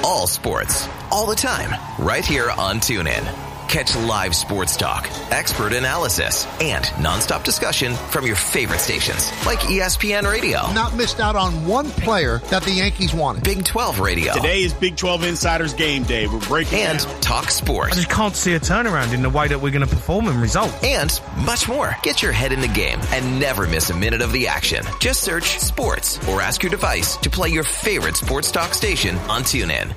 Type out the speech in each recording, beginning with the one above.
all sports, all the time, right here on TuneIn. Catch live sports talk, expert analysis, and nonstop discussion from your favorite stations like ESPN Radio. Not missed out on one player that the Yankees wanted. Big 12 Radio. Today is Big 12 Insiders Game Day. We're breaking and down. Talk sports. I just can't see a turnaround in the way that we're going to perform and result. And much more. Get your head in the game and never miss a minute of the action. Just search sports or ask your device to play your favorite sports talk station on TuneIn.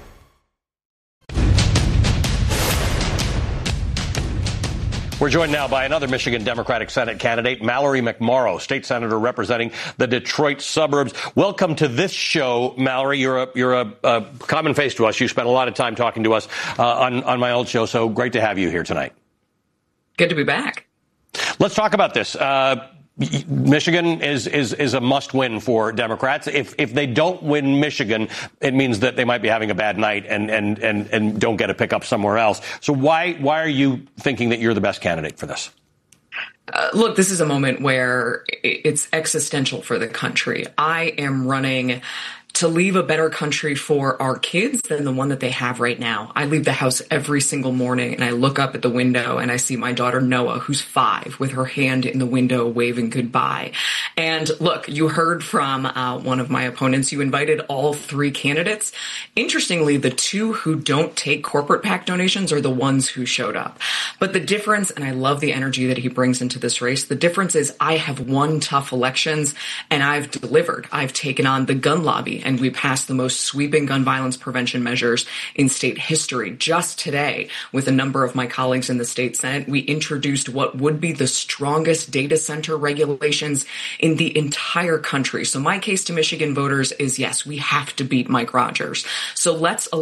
We're joined now by another Michigan Democratic Senate candidate, Mallory McMorrow, state senator representing the Detroit suburbs. Welcome to this show, Mallory. You're a common face to us. You spent a lot of time talking to us on my old show, so great to have you here tonight. Good to be back. Let's talk about this. Michigan is a must-win for Democrats. If they don't win Michigan, it means that they might be having a bad night and don't get a pickup somewhere else. So why are you thinking that you're the best candidate for this? Look, this is a moment where it's existential for the country. I am running to leave a better country for our kids than the one that they have right now. I leave the house every single morning and I look up at the window and I see my daughter Noah, who's 5, with her hand in the window waving goodbye. And look, you heard from one of my opponents. You invited all 3 candidates. Interestingly, the 2 who don't take corporate PAC donations are the ones who showed up. But the difference, and I love the energy that he brings into this race, the difference is I have won tough elections and I've delivered. I've taken on the gun lobby and we passed the most sweeping gun violence prevention measures in state history. Just today, with a number of my colleagues in the state Senate, we introduced what would be the strongest data center regulations in the entire country. So my case to Michigan voters is, yes, we have to beat Mike Rogers. So let's